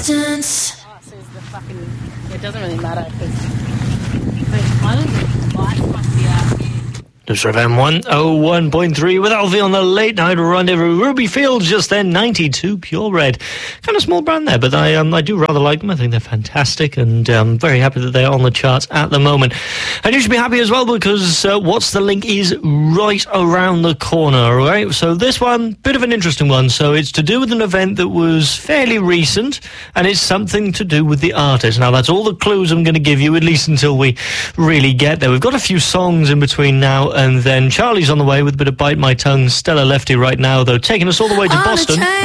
distance. It doesn't really matter because News FM 101.3 with Alfie on the late night rendezvous. Ruby Fields just then, 92 Pure Red. Kind of small brand there, but I do rather like them. I think they're fantastic, and I'm very happy that they're on the charts at the moment. And you should be happy as well because What's the Link is right around the corner, all right? So this one, bit of an interesting one. So it's to do with an event that was fairly recent, and it's something to do with the artist. Now, that's all the clues I'm going to give you, at least until we really get there. We've got a few songs in between now and then. Charlie's on the way with a bit of Bite My Tongue. Stella Lefty right now, though, taking us all the way to Boston.